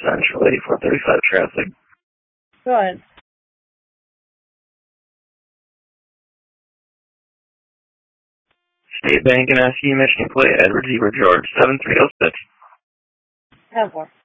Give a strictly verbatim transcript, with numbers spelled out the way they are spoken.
Central eighty-four thirty-five traffic. Go ahead. State Bank and S U Michigan plate Edward Zebra George seven three zero six. ten four.